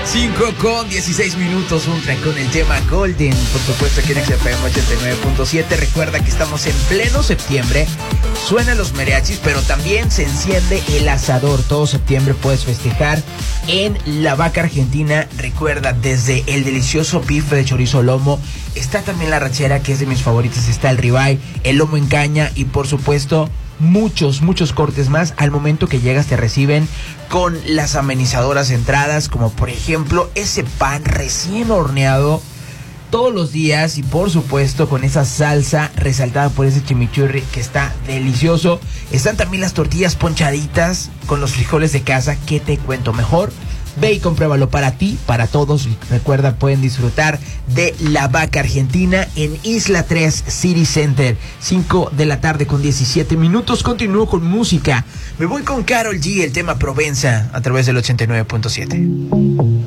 5:16, un track con el tema Golden, por supuesto aquí en XFM 89.7. Recuerda que estamos en pleno septiembre, suenan los mariachis, pero también se enciende el asador. Todo septiembre puedes festejar en La Vaca Argentina. Recuerda, desde el delicioso bife de chorizo lomo, está también la rachera, que es de mis favoritas, está el ribeye, el lomo en caña y por supuesto muchos cortes más. Al momento que llegas te reciben con las amenizadoras entradas, como por ejemplo ese pan recién horneado todos los días y por supuesto con esa salsa resaltada por ese chimichurri que está delicioso. Están también las tortillas ponchaditas con los frijoles de casa. ¿Qué te cuento mejor? Ve y compruébalo para ti, para todos. Recuerda, pueden disfrutar de La Vaca Argentina en Isla 3 City Center. 5:17. Continúo con música. Me voy con Karol G, el tema Provenza, a través del 89.7.